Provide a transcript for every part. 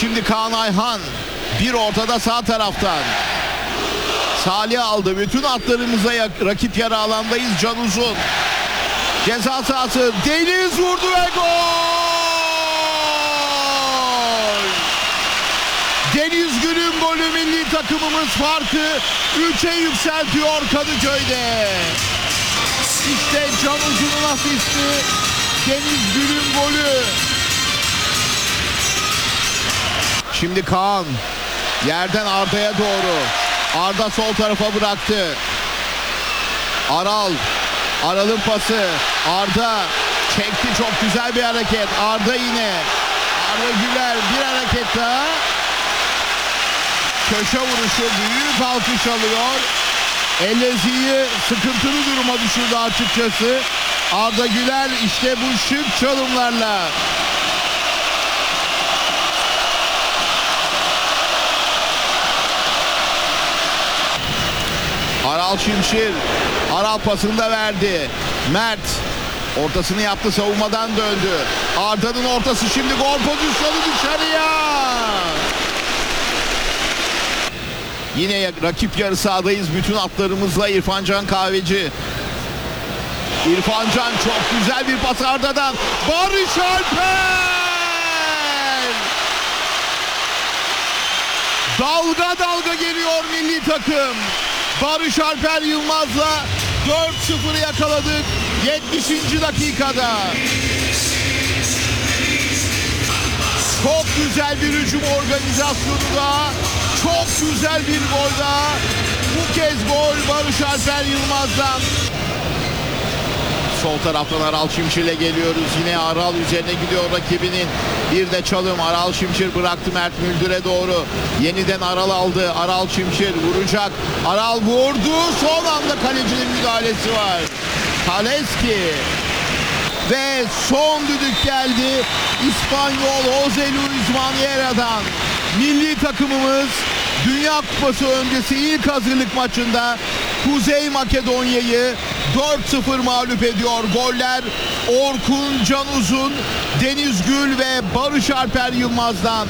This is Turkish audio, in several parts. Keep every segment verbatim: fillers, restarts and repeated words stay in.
Şimdi Kaan Ayhan bir ortada sağ taraftan. Salih aldı. Bütün atlarımıza rakip yarı alandayız. Can Uzun. Ceza sahası. Deniz vurdu ve gol! Deniz Gül'ün golü, milli takımımız farkı üçe yükseltiyor Kadıköy'de. İşte Can Uzun'un asisti, Deniz Gül'ün golü. Şimdi Kaan yerden Arda'ya doğru. Arda sol tarafa bıraktı. Aral. Aral'ın pası. Arda çekti, çok güzel bir hareket. Arda yine. Arda Güler bir hareket daha. Köşe vuruşu, büyük alkış alıyor. Ellezi'yi sıkıntılı duruma düşürdü açıkçası. Arda Güler işte bu şık çalımlarla. Aral Şimşir. Aral pasını da verdi. Mert ortasını yaptı, savunmadan döndü. Arda'nın ortası, şimdi gol pozisyonu dışarıya. Yine rakip yarı sahadayız. Bütün atlarımızla İrfan Can Kahveci. İrfan Can çok güzel bir pas Arda'dan. Barış Alper! Dalga dalga geliyor milli takım. Barış Alper Yılmaz'la dört sıfır yakaladık yetmişinci dakikada. Çok güzel bir hücum organizasyonu da, çok güzel bir gol daha. Bu kez gol Barış Alper Yılmaz'dan. Sol taraftan Aral Şimşir'le geliyoruz. Yine Aral üzerine gidiyor rakibinin. Bir de çalım. Aral Şimşir bıraktı Mert Müldür'e doğru. Yeniden Aral aldı. Aral Şimşir vuracak. Aral vurdu. Son anda kalecinin müdahalesi var. Kaleski. Ve son düdük geldi. İspanyol Jose Luis Maniera'dan. Milli takımımız Dünya Kupası öncesi ilk hazırlık maçında Kuzey Makedonya'yı dört sıfır mağlup ediyor. Goller Orkun Can Uzun, Deniz Gül ve Barış Alper Yılmaz'dan.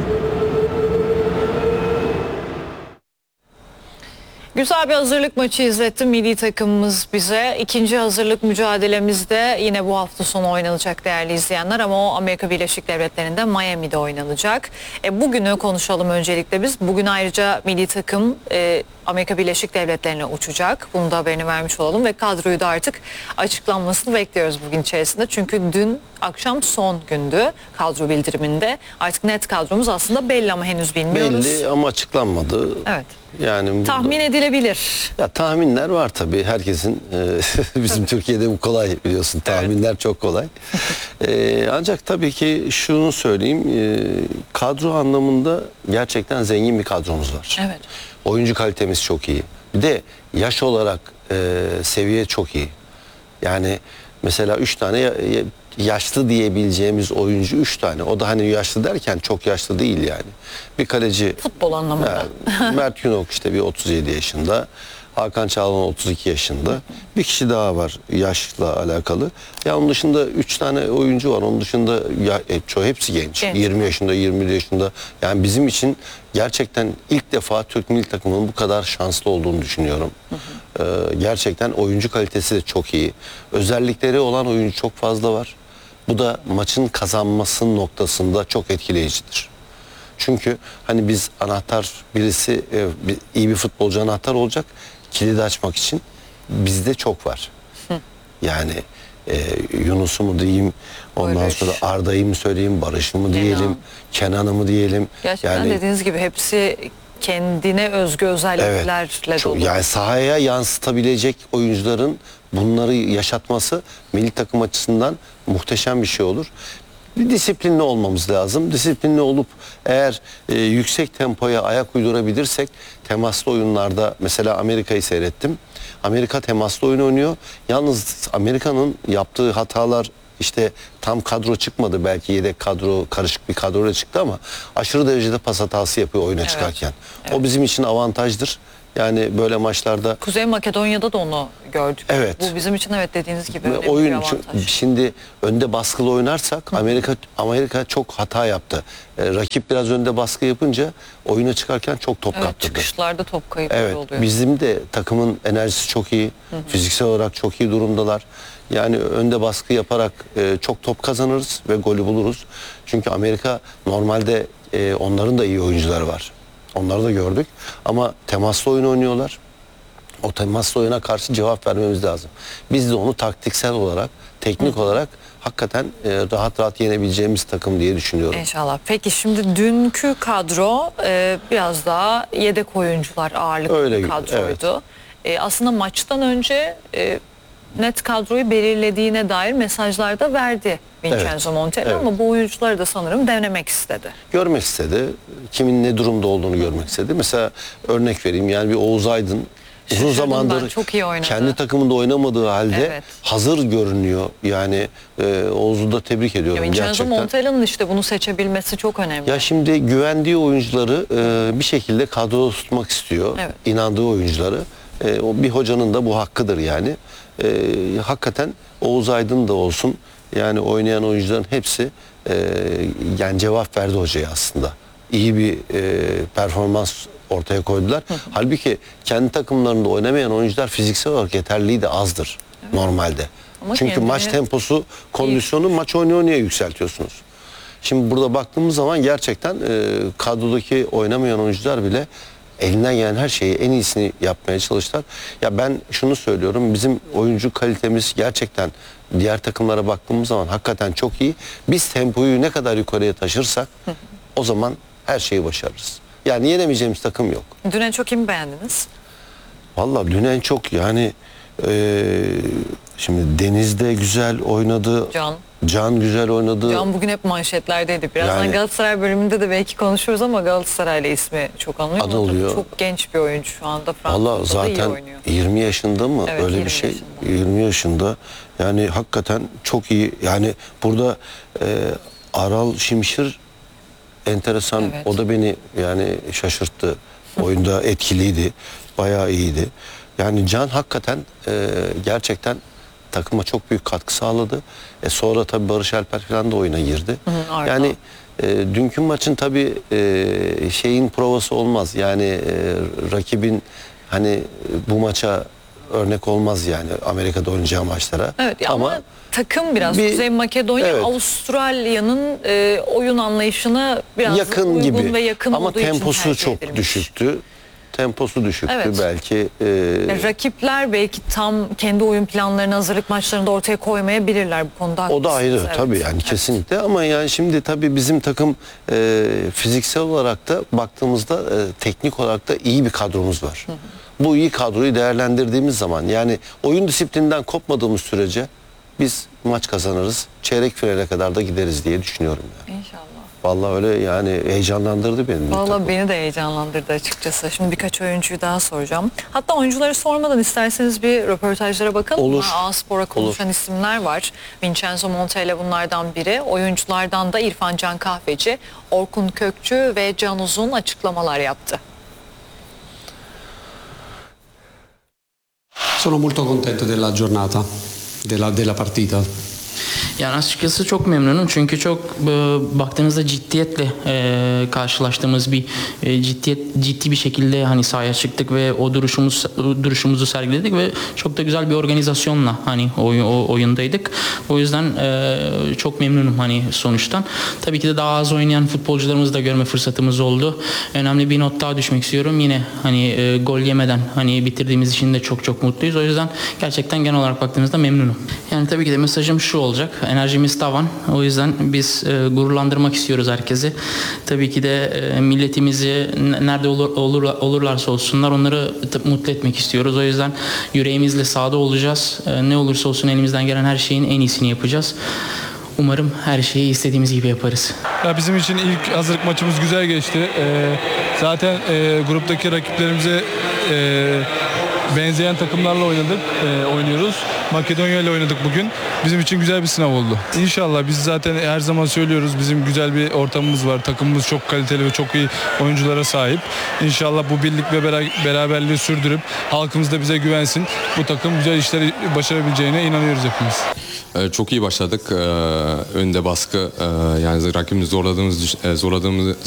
Güzel bir hazırlık maçı izletti milli takımımız bize. İkinci hazırlık mücadelemizde yine bu hafta sonu oynanacak değerli izleyenler, ama o Amerika Birleşik Devletleri'nde Miami'de oynanacak. E, bugünü konuşalım öncelikle biz. Bugün ayrıca milli takım e, Amerika Birleşik Devletleri'ne uçacak. Bunu da haberini vermiş olalım ve kadroyu da artık açıklanmasını bekliyoruz bugün içerisinde. Çünkü dün akşam son gündü kadro bildiriminde. Artık net kadromuz aslında belli ama henüz bilmiyoruz. Belli ama açıklanmadı. Evet. Yani tahmin edilebilir. Ya tahminler var tabii herkesin. E, bizim Türkiye'de bu kolay, biliyorsun. Tahminler evet. Çok kolay. E, ancak tabii ki şunu söyleyeyim. E, kadro anlamında gerçekten zengin bir kadromuz var. Evet. Oyuncu kalitemiz çok iyi. Bir de yaş olarak e, seviye çok iyi. Yani mesela üç tane yaşlı diyebileceğimiz oyuncu üç tane. O da hani yaşlı derken çok yaşlı değil yani. Bir kaleci. Futbol anlamında. Yani, Mert Günok işte bir otuz yedi yaşında. Hakan Çalhanoğlu otuz iki yaşında. Bir kişi daha var yaşla alakalı. Ya onun dışında üç tane oyuncu var. Onun dışında ya, e, çoğu hepsi genç. genç. yirmi yaşında, yirmi yaşında. Yani bizim için gerçekten ilk defa Türk milli takımının bu kadar şanslı olduğunu düşünüyorum. Hı hı. Ee, gerçekten oyuncu kalitesi de çok iyi. Özellikleri olan oyuncu çok fazla var. Bu da maçın kazanması noktasında çok etkileyicidir. Çünkü hani biz anahtar birisi e, bir, iyi bir futbolcu anahtar olacak, kilidi açmak için bizde çok var. Hı. Yani e, Yunus'u mu diyeyim, ondan Barış. Sonra Arda'yı mı söyleyeyim, Barış'ı mı diyelim, Kenan'ı mı diyelim. Gerçekten yani, dediğiniz gibi hepsi kendine özgü özelliklerle evet, çok, dolu. yani sahaya yansıtabilecek oyuncuların bunları yaşatması milli takım açısından muhteşem bir şey olur. Bir disiplinli olmamız lazım. Disiplinli olup eğer e, yüksek tempoya ayak uydurabilirsek temaslı oyunlarda, mesela Amerika'yı seyrettim. Amerika temaslı oyun oynuyor. Yalnız Amerika'nın yaptığı hatalar, işte tam kadro çıkmadı, belki yedek kadro, karışık bir kadroyla çıktı ama aşırı derecede pas hatası yapıyor oyuna evet. çıkarken. Evet. O bizim için avantajdır. Yani böyle maçlarda Kuzey Makedonya'da da onu gördük. Evet. Bu bizim için evet dediğiniz gibi ve önemli bir oyun avantaj. şimdi önde baskılı oynarsak Amerika Amerika çok hata yaptı. E, rakip biraz önde baskı yapınca oyuna çıkarken çok top Evet, kaptırdı. çıkışlarda top kayıpları Evet, oluyor. bizim de takımın enerjisi çok iyi. Fiziksel olarak çok iyi durumdalar. Yani önde baskı yaparak e, çok top kazanırız ve golü buluruz. Çünkü Amerika normalde e, onların da iyi oyuncuları var. Onları da gördük. Ama temaslı oyun oynuyorlar. O temaslı oyuna karşı cevap vermemiz lazım. Biz de onu taktiksel olarak, teknik olarak hakikaten e, rahat rahat yenebileceğimiz takım diye düşünüyorum. İnşallah. Peki şimdi dünkü kadro e, biraz daha yedek oyuncular ağırlıklı Öyle, bir kadroydu. E, aslında maçtan önce e, net kadroyu belirlediğine dair mesajlar da verdi Vincenzo Evet, Montella evet. ama bu oyuncuları da sanırım denemek istedi. Görmek istedi. Kimin ne durumda olduğunu görmek istedi. Mesela örnek vereyim, yani bir Oğuz Aydın uzun Şaşırdım zamandır ben, çok iyi oynadı. kendi takımında oynamadığı halde Evet. hazır görünüyor. Yani e, Oğuz'u da tebrik ediyorum Ya Vincenzo gerçekten. Montella'nın işte bunu seçebilmesi çok önemli. Ya şimdi güvendiği oyuncuları e, bir şekilde kadroda tutmak istiyor. Evet. İnandığı oyuncuları. E, o bir hocanın da bu hakkıdır yani. E, hakikaten Oğuz Aydın da olsun, yani oynayan oyuncuların hepsi e, yani cevap verdi hocaya aslında. İyi bir e, performans ortaya koydular. Halbuki kendi takımlarında oynamayan oyuncular fiziksel olarak yeterliliği de azdır normalde. Ama Çünkü kendini- maç temposu, kondisyonu maç oynaya oynaya yükseltiyorsunuz. Şimdi burada baktığımız zaman gerçekten e, kadrodaki oynamayan oyuncular bile elinden gelen her şeyi, en iyisini yapmaya çalıştılar. Ya ben şunu söylüyorum, bizim oyuncu kalitemiz gerçekten diğer takımlara baktığımız zaman hakikaten çok iyi. Biz tempoyu ne kadar yukarıya taşırsak o zaman her şeyi başarırız. Yani yenemeyeceğimiz takım yok. Dün en çok kimi beğendiniz? Vallahi dün en çok yani e, şimdi Deniz'de güzel oynadı. Can. Can güzel oynadı. Can bugün hep manşetlerdeydi. Birazdan Yani- Galatasaray bölümünde de belki konuşuruz ama Galatasaray'la ismi çok anılıyor. ama Anılıyor. tabii Çok genç bir oyuncu şu anda. Valla Frankfurt'ta da iyi zaten oynuyor. yirmi yaşında mı, Evet, öyle yirmi bir şey, yaşında. yirmi yaşında, yani hakikaten çok iyi. Yani burada e, Aral Şimşir enteresan, Evet. o da beni yani şaşırttı. Oyunda etkiliydi, bayağı iyiydi. Yani Can hakikaten e, gerçekten takıma çok büyük katkı sağladı. E, sonra tabii Barış Alper falan da oyuna girdi. Hı, Arda. Yani e, dünkü maçın tabii e, şeyin provası olmaz. Yani e, rakibin hani e, bu maça örnek olmaz yani Amerika'da oynayacağı maçlara. Evet ama, takım biraz bir- Kuzey Makedonya evet. Avustralya'nın e, oyun anlayışına biraz yakın uygun gibi ve yakın ama olduğu için temposu tercih çok edilmiş. düşüktü. Temposu düşüktü Evet. belki. e, Yani rakipler belki tam kendi oyun planlarını hazırlık maçlarında ortaya koymayabilirler bu konuda. O da ayrı haklısınız. Evet. tabii, yani kesinlikle, ama yani şimdi tabii bizim takım e, fiziksel olarak da baktığımızda e, teknik olarak da iyi bir kadromuz var. Bu iyi kadroyu değerlendirdiğimiz zaman, yani oyun disiplininden kopmadığımız sürece biz maç kazanırız. Çeyrek finale kadar da gideriz diye düşünüyorum yani. İnşallah. Vallahi öyle, yani heyecanlandırdı beni. bu Valla takım. beni de heyecanlandırdı açıkçası. Şimdi birkaç oyuncuyu daha soracağım. Hatta oyuncuları sormadan isterseniz bir röportajlara bakalım Olur. mı? A-Spor'a konuşan isimler var. Vincenzo Montella bunlardan biri. Oyunculardan da İrfan Can Kahveci, Orkun Kökçü ve Can Uzun açıklamalar yaptı. Sono molto contento della giornata, della, della partita. Yani açıkçası çok memnunum çünkü çok e, baktığınızda ciddiyetle e, karşılaştığımız bir e, ciddiyet ciddi bir şekilde hani sahaya çıktık ve o duruşumuz o duruşumuzu sergiledik ve çok da güzel bir organizasyonla hani oy, o oyundaydık. O yüzden e, çok memnunum hani sonuçtan. Tabii ki de daha az oynayan futbolcularımızı da görme fırsatımız oldu. Önemli bir not daha düşmek istiyorum. Yine hani e, gol yemeden hani bitirdiğimiz için de çok çok mutluyuz. O yüzden gerçekten genel olarak baktığımızda memnunum. Yani tabii ki de mesajım şu olacak. Enerjimiz tavan. O yüzden biz e, gururlandırmak istiyoruz herkesi. Tabii ki de e, milletimizi n- nerede olur, olur olurlarsa olsunlar onları t- mutlu etmek istiyoruz. O yüzden yüreğimizle sahada olacağız. E, ne olursa olsun elimizden gelen her şeyin en iyisini yapacağız. Umarım her şeyi istediğimiz gibi yaparız. Ya bizim için ilk hazırlık maçımız güzel geçti. Ee, zaten e, gruptaki rakiplerimize e, benzeyen takımlarla oynadık, e, oynuyoruz. Makedonya ile oynadık bugün. bizim için güzel bir sınav oldu. İnşallah biz zaten her zaman söylüyoruz bizim güzel bir ortamımız var. Takımımız çok kaliteli ve çok iyi oyunculara sahip. İnşallah bu birlik ve bera- beraberliği sürdürüp halkımız da bize güvensin. Bu takım güzel işleri başarabileceğine inanıyoruz hepimiz. Ee, Çok iyi başladık. Ee, Önde baskı, e, yani rakibimizi zorladığımız, zorladığımız